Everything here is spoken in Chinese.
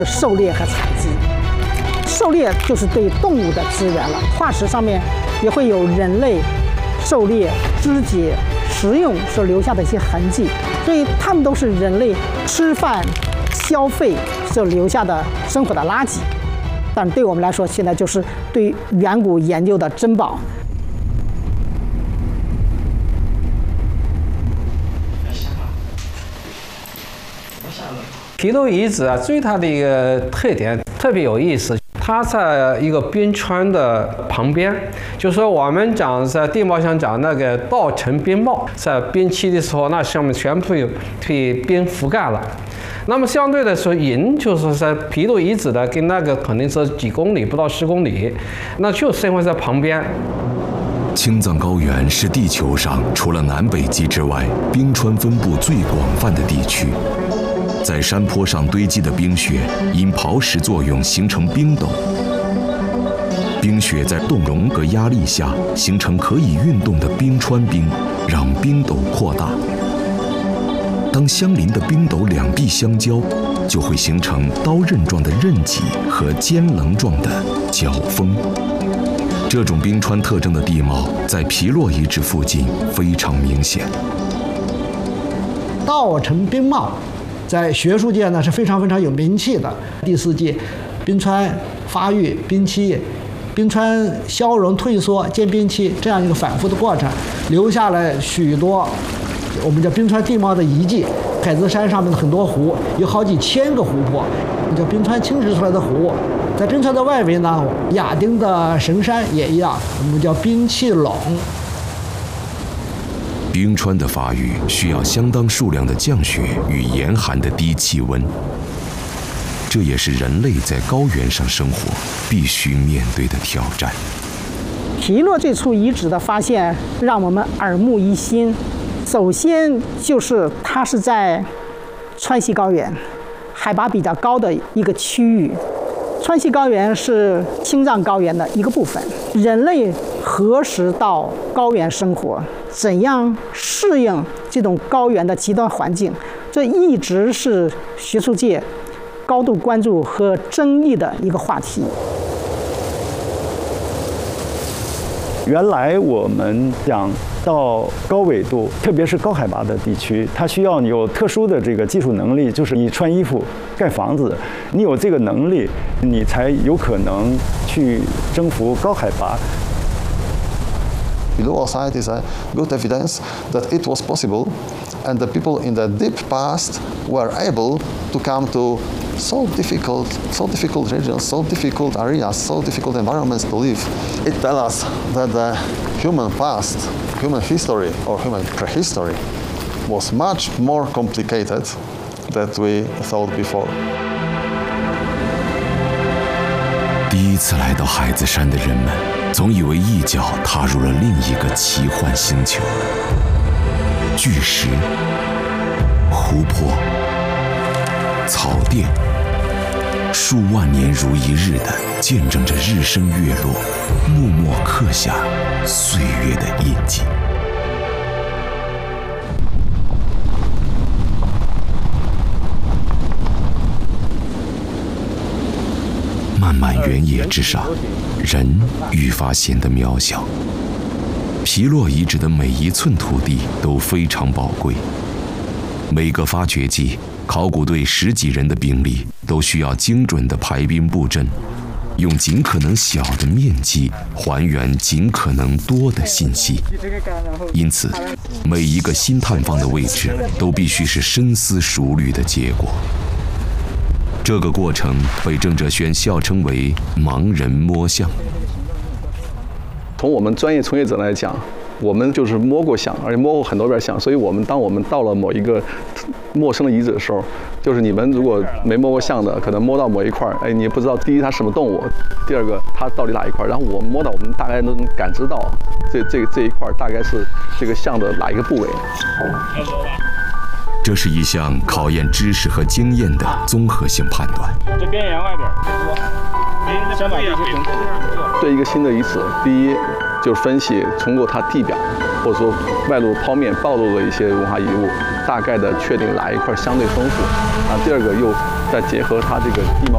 狩猎和采集。狩猎就是对动物的资源了，化石上面也会有人类狩猎、肢解、食用所留下的一些痕迹，所以它们都是人类吃饭、消费所留下的生活的垃圾。但对我们来说，现在就是对远古研究的珍宝。 皮洛遗址啊，最大的一个特点特别有意思，它在一个冰川的旁边，就是说我们讲在地貌上讲那个稻城冰帽，在冰期的时候，那上面全部被冰覆盖了。那么相对来说，人就是在皮洛遗址的，跟那个肯定是几公里，不到10公里，那就生活在旁边。 青藏高原是地球上除了南北极之外，冰川分布最广泛的地区。在山坡上堆积的冰雪因刨蚀作用形成冰斗，冰雪在动容和压力下形成可以运动的冰川冰，让冰斗扩大。当相邻的冰斗两壁相交，就会形成刀刃状的刃脊和尖棱状的角峰。这种冰川特征的地貌在皮洛遗址附近非常明显。 稻城冰帽在学术界呢是非常有名气的。第4纪，冰川发育、冰期、冰川消融、退缩、间冰期这样一个反复的过程，留下了许多我们叫冰川地貌的遗迹。海子山上面的很多湖，有好几千个湖泊，叫冰川侵蚀出来的湖。在冰川的外围呢，亚丁的神山也一样，我们叫冰气垄。 冰川的发育需要相当数量的降雪与严寒的低气温，这也是人类在高原上生活必须面对的挑战。 皮洛这处遗址的发现让我们耳目一新。首先就是它是在川西高原，海拔比较高的一个区域。川西高原是青藏高原的一个部分。人类何时到高原生活，怎样适应这种高原的极端环境，这一直是学术界高度关注和争议的一个话题。 原来我们讲到高纬度，特别是高海拔的地区，它需要你有特殊的这个技术能力，就是你穿衣服、盖房子，你有这个能力，你才有可能去征服高海拔。 Below our site is a good evidence that it was possible, and the people in the deep past were able to come to so difficult regions, so difficult areas, so difficult environments to live. It tells us that the human past, human history or human prehistory was much more complicated than we thought before. 第一次来到海子山的人们，总以为一脚踏入了另一个奇幻星球。巨石、湖泊、草甸，数万年如一日地见证着日升月落，默默刻下岁月的印记。漫漫原野之上，人愈发显得渺小。皮洛遗址的每一寸土地都非常宝贵，每个发掘季，考古队10几人的兵力都需要精准的排兵布阵，用尽可能小的面积还原尽可能多的信息。因此，每一个新探访的位置都必须是深思熟虑的结果。这个过程被郑哲轩笑称为“盲人摸象”。 从我们专业从业者来讲，我们就是摸过象，而且摸过很多遍象，所以当我们到了某一个陌生的遗址的时候，就是你们如果没摸过象的，可能摸到某一块，哎，你不知道第一它什么动物，第二个它到底哪一块，然后我们摸到，我们大概都能感知到这一块大概是这个象的哪一个部位。 这是一项考验知识和经验的综合性判断。 这边沿外边，先把这些东西。 对一个新的遗址，第一就是分析通过它地表或者说外露剖面暴露的一些文化遗物，大概的确定哪一块相对丰富。啊，第二个又再结合它这个地貌